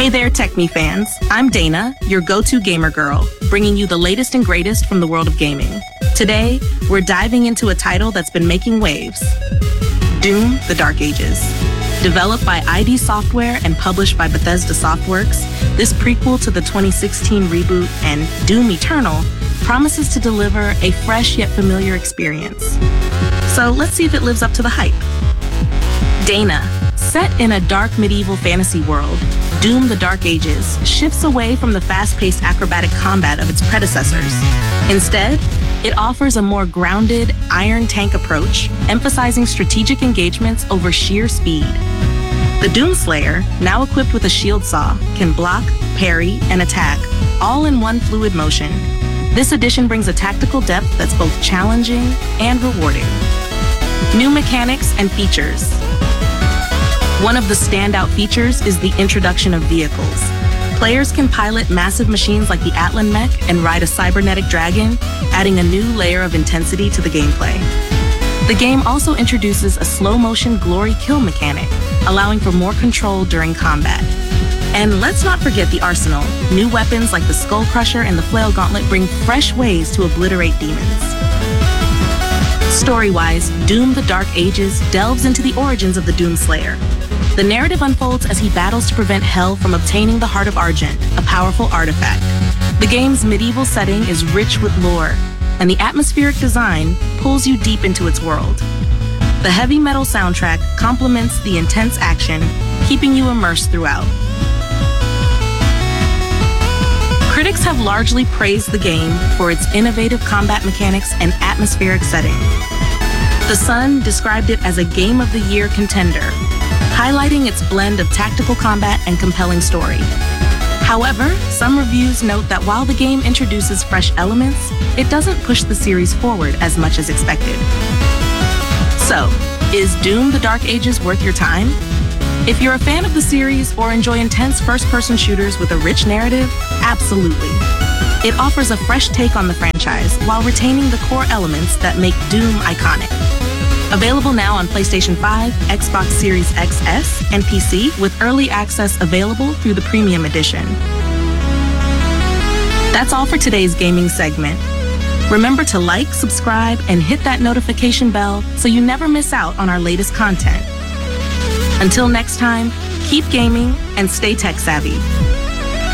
Hey there, TechMe fans. I'm Dana, your go-to gamer girl, bringing you the latest and greatest from the world of gaming. Today, we're diving into a title that's been making waves. Doom: The Dark Ages. Developed by ID Software and published by Bethesda Softworks, this prequel to the 2016 reboot and Doom Eternal promises to deliver a fresh yet familiar experience. So let's see if it lives up to the hype. Dana, set in a dark medieval fantasy world, Doom: The Dark Ages shifts away from the fast-paced acrobatic combat of its predecessors. Instead, it offers a more grounded, iron tank approach, emphasizing strategic engagements over sheer speed. The Doomslayer, now equipped with a shield saw, can block, parry, and attack, all in one fluid motion. This addition brings a tactical depth that's both challenging and rewarding. New mechanics and features. One of the standout features is the introduction of vehicles. Players can pilot massive machines like the Atlan mech and ride a cybernetic dragon, adding a new layer of intensity to the gameplay. The game also introduces a slow-motion glory kill mechanic, allowing for more control during combat. And let's not forget the arsenal. New weapons like the Skull Crusher and the Flail Gauntlet bring fresh ways to obliterate demons. Story-wise, Doom: The Dark Ages delves into the origins of the Doomslayer. The narrative unfolds as he battles to prevent Hell from obtaining the Heart of Argent, a powerful artifact. The game's medieval setting is rich with lore, and the atmospheric design pulls you deep into its world. The heavy metal soundtrack complements the intense action, keeping you immersed throughout. Critics have largely praised the game for its innovative combat mechanics and atmospheric setting. The Sun described it as a Game of the Year contender, highlighting its blend of tactical combat and compelling story. However, some reviews note that while the game introduces fresh elements, it doesn't push the series forward as much as expected. So, is Doom: The Dark Ages worth your time? If you're a fan of the series or enjoy intense first-person shooters with a rich narrative, absolutely. It offers a fresh take on the franchise while retaining the core elements that make Doom iconic. Available now on PlayStation 5, Xbox Series XS, and PC, with early access available through the Premium Edition. That's all for today's gaming segment. Remember to like, subscribe, and hit that notification bell so you never miss out on our latest content. Until next time, keep gaming and stay tech savvy.